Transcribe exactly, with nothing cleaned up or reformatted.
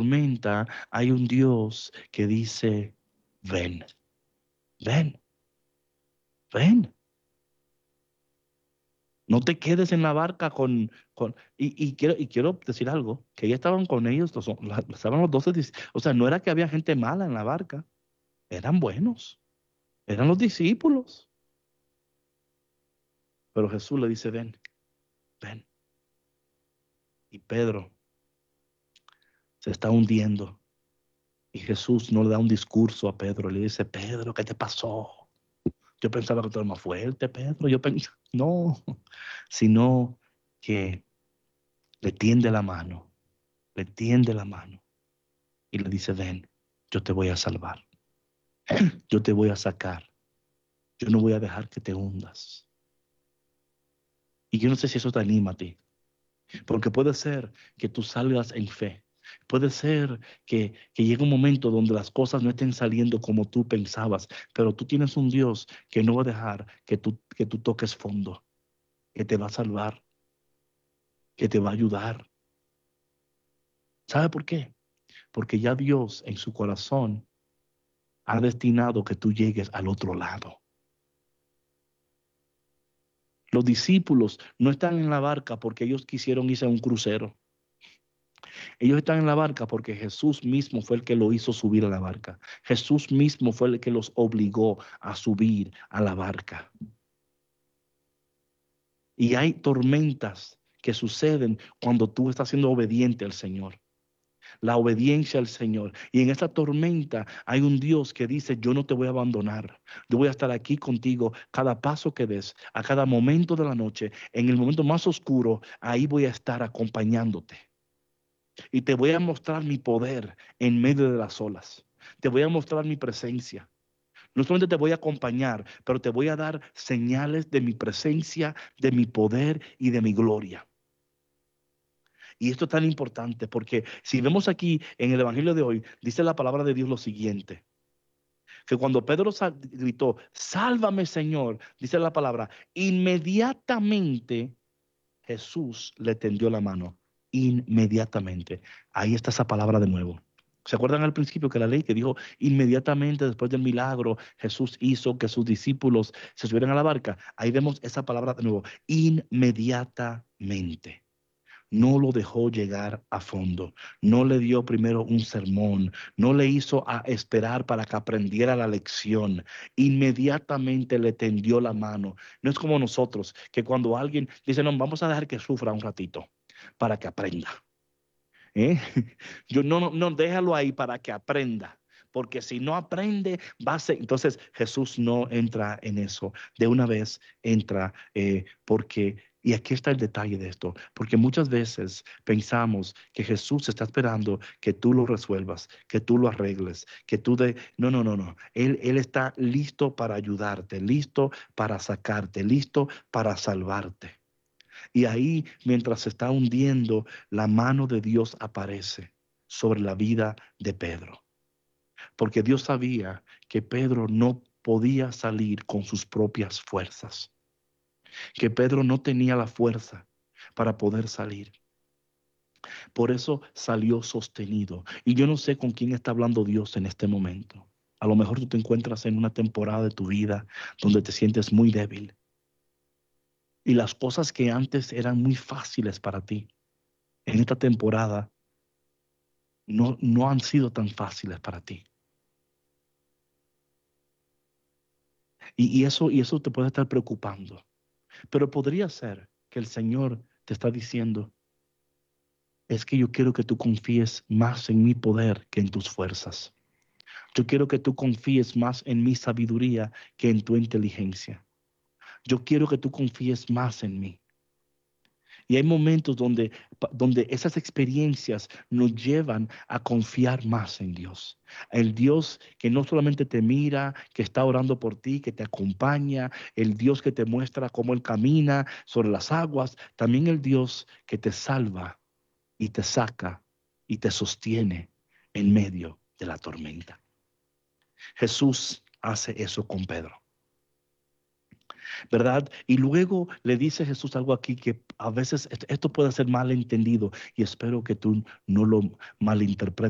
tormenta hay un Dios que dice, ven, ven, ven. No te quedes en la barca con... con y, y, quiero, y quiero decir algo, que ya estaban con ellos, los, la- estaban los doce, dis- o sea, no era que había gente mala en la barca, eran buenos, eran los discípulos. Pero Jesús le dice, ven, ven. Y Pedro se está hundiendo. Y Jesús no le da un discurso a Pedro, le dice, Pedro, ¿qué te pasó? Yo pensaba que tú eras más fuerte, Pedro. Yo pensaba, no, sino que le tiende la mano, le tiende la mano y le dice, ven, yo te voy a salvar, yo te voy a sacar, yo no voy a dejar que te hundas. Y yo no sé si eso te anima a ti, porque puede ser que tú salgas en fe. Puede ser que, que llegue un momento donde las cosas no estén saliendo como tú pensabas, pero tú tienes un Dios que no va a dejar que tú, que tú toques fondo, que te va a salvar, que te va a ayudar. ¿Sabe por qué? Porque ya Dios en su corazón ha destinado que tú llegues al otro lado. Los discípulos no están en la barca porque ellos quisieron irse a un crucero. Ellos están en la barca porque Jesús mismo fue el que lo hizo subir a la barca. Jesús mismo fue el que los obligó a subir a la barca. Y hay tormentas que suceden cuando tú estás siendo obediente al Señor. La obediencia al Señor. Y en esta tormenta hay un Dios que dice, yo no te voy a abandonar. Yo voy a estar aquí contigo cada paso que des, a cada momento de la noche, en el momento más oscuro, ahí voy a estar acompañándote. Y te voy a mostrar mi poder en medio de las olas. Te voy a mostrar mi presencia. No solamente te voy a acompañar, pero te voy a dar señales de mi presencia, de mi poder y de mi gloria. Y esto es tan importante porque si vemos aquí en el Evangelio de hoy, dice la palabra de Dios lo siguiente, que cuando Pedro sal- gritó, sálvame Señor, dice la palabra, inmediatamente Jesús le tendió la mano, inmediatamente. Ahí está esa palabra de nuevo. ¿Se acuerdan al principio que la ley que dijo inmediatamente después del milagro Jesús hizo que sus discípulos se subieran a la barca? Ahí vemos esa palabra de nuevo, inmediatamente. No lo dejó llegar a fondo, no le dio primero un sermón, no le hizo a esperar para que aprendiera la lección, inmediatamente le tendió la mano. No es como nosotros, que cuando alguien dice, no, vamos a dejar que sufra un ratito para que aprenda. ¿Eh? Yo no, no, no, déjalo ahí para que aprenda. Porque si no aprende, va a ser. Entonces Jesús no entra en eso. De una vez entra eh, porque, y aquí está el detalle de esto, porque muchas veces pensamos que Jesús está esperando que tú lo resuelvas, que tú lo arregles, que tú de... No, no, no, no. Él, él está listo para ayudarte, listo para sacarte, listo para salvarte. Y ahí, mientras se está hundiendo, la mano de Dios aparece sobre la vida de Pedro. Porque Dios sabía que Pedro no podía salir con sus propias fuerzas. Que Pedro no tenía la fuerza para poder salir. Por eso salió sostenido. Y yo no sé con quién está hablando Dios en este momento. A lo mejor tú te encuentras en una temporada de tu vida donde te sientes muy débil. Y las cosas que antes eran muy fáciles para ti, en esta temporada no, no han sido tan fáciles para ti. Y, y, eso, y eso te puede estar preocupando. Pero podría ser que el Señor te está diciendo, es que yo quiero que tú confíes más en mi poder que en tus fuerzas. Yo quiero que tú confíes más en mi sabiduría que en tu inteligencia. Yo quiero que tú confíes más en mí. Y hay momentos donde, donde esas experiencias nos llevan a confiar más en Dios. El Dios que no solamente te mira, que está orando por ti, que te acompaña, el Dios que te muestra cómo Él camina sobre las aguas, también el Dios que te salva y te saca y te sostiene en medio de la tormenta. Jesús hace eso con Pedro. ¿Verdad? Y luego le dice Jesús algo aquí que a veces esto puede ser mal entendido y espero que tú no lo malinterpretes.